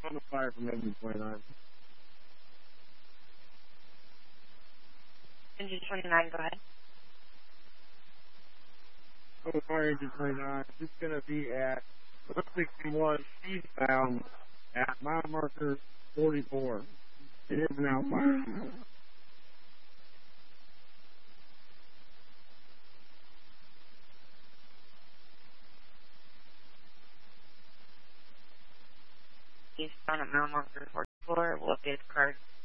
on the fire from engine 29. Engine 29, go ahead. On the fire, engine 29. It's going to be at 161 eastbound at mile marker 44. It is now fire. Eastbound at mile marker 44. We'll update the card.